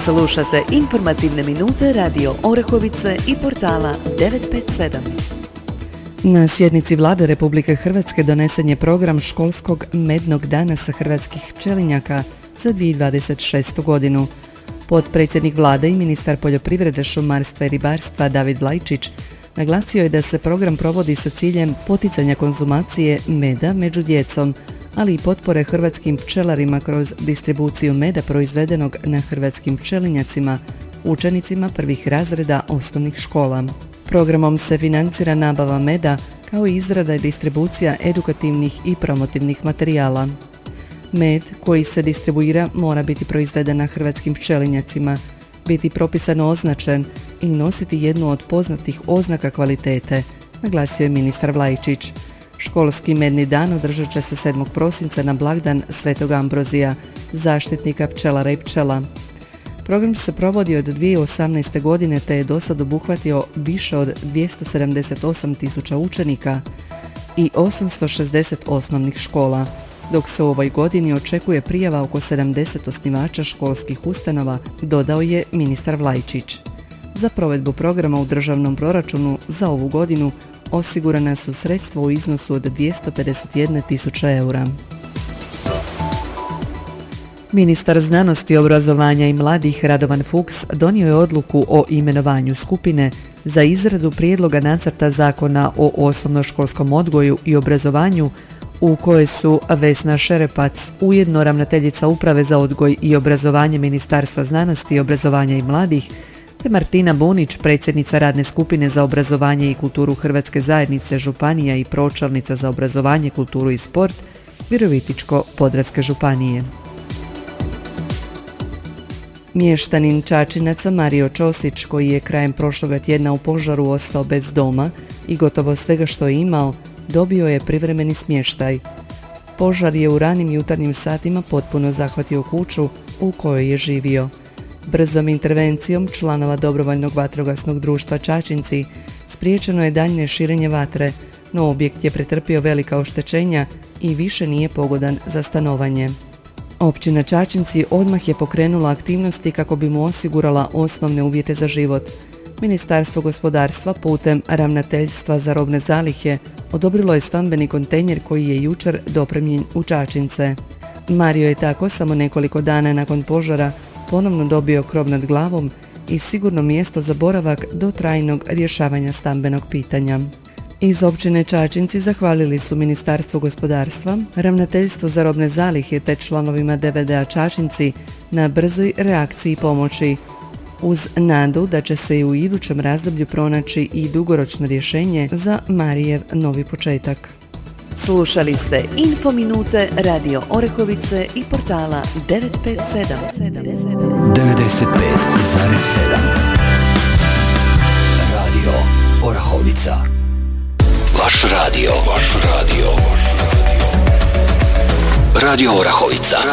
Slušate informativne minute Radio Orahovice i portala 957. Na sjednici Vlade Republike Hrvatske donesen je program školskog mednog dana sa hrvatskih pčelinjaka za 2026. godinu. Potpredsjednik Vlade i ministar poljoprivrede, šumarstva i ribarstva David Vlajčić naglasio je da se program provodi sa ciljem poticanja konzumacije meda među djecom, ali i potpore hrvatskim pčelarima kroz distribuciju meda proizvedenog na hrvatskim pčelinjacima, učenicima prvih razreda osnovnih škola. Programom se financira nabava meda kao i izrada i distribucija edukativnih i promotivnih materijala. Med koji se distribuira mora biti proizveden na hrvatskim pčelinjacima, biti propisano označen i nositi jednu od poznatih oznaka kvalitete, naglasio je ministar Vlajčić. Školski medni dan održat će se 7. prosinca na blagdan Svetog Ambrozija, zaštitnika pčelara i pčela. Program se provodi od 2018. godine te je dosad obuhvatio više od 278.000 učenika i 860 osnovnih škola, dok se u ovoj godini očekuje prijava oko 70 osnivača školskih ustanova, dodao je ministar Vlajčić. Za provedbu programa u državnom proračunu za ovu godinu osigurana su sredstva u iznosu od 251.000 eura. Ministar znanosti, obrazovanja i mladih Radovan Fuchs donio je odluku o imenovanju skupine za izradu prijedloga nacrta zakona o osnovnoškolskom odgoju i obrazovanju u kojoj su Vesna Šerepac, ujedno ravnateljica Uprave za odgoj i obrazovanje Ministarstva znanosti, obrazovanja i mladih, te Martina Bunić, predsjednica radne skupine za obrazovanje i kulturu Hrvatske zajednice županija i pročelnica za obrazovanje, kulturu i sport Virovitičko-podravske županije. Mještanin Čačinaca Mario Ćosić, koji je krajem prošloga tjedna u požaru ostao bez doma i gotovo svega što je imao, dobio je privremeni smještaj. Požar je u ranim jutarnjim satima potpuno zahvatio kuću u kojoj je živio. Brzom intervencijom članova Dobrovoljnog vatrogasnog društva Čačinci spriječeno je daljnje širenje vatre, no objekt je pretrpio velika oštećenja i više nije pogodan za stanovanje. Općina Čačinci odmah je pokrenula aktivnosti kako bi mu osigurala osnovne uvjete za život. Ministarstvo gospodarstva putem Ravnateljstva za robne zalihe odobrilo je stambeni kontejner koji je jučer dopremljen u Čačince. Mario je tako samo nekoliko dana nakon požara ponovno dobio krov nad glavom i sigurno mjesto za boravak do trajnog rješavanja stambenog pitanja. Iz općine Čačinci zahvalili su Ministarstvo gospodarstva, Ravnateljstvo za robne zalihe te članovima DVD-a Čačinci na brzoj reakciji i pomoći, uz nadu da će se i u idućem razdoblju pronaći i dugoročno rješenje za Marijev novi početak. Slušali ste Infominute Radio Orahovice i portala 957. 95,7 Radio Orahovica. Vaš radio. Radio Orahovica.